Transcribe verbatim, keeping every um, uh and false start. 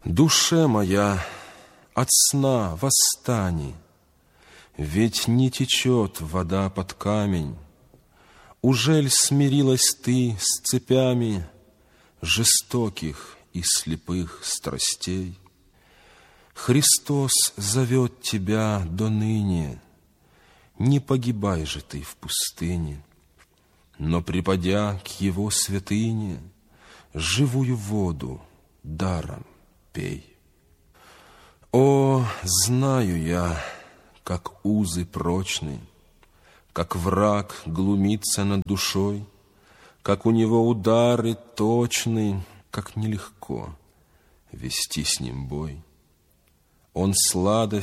Душе моя, от сна восстани, ведь не течет вода под камень. Ужель смирилась ты с цепями жестоких и слепых страстей? Христос зовет тебя доныне, не погибай же ты в пустыне, но, припадя к Его святыне, живую воду даром пей. О, знаю я, как узы прочны, как враг глумится над душой, как у него удары точны, как нелегко вести с ним бой. Он сладость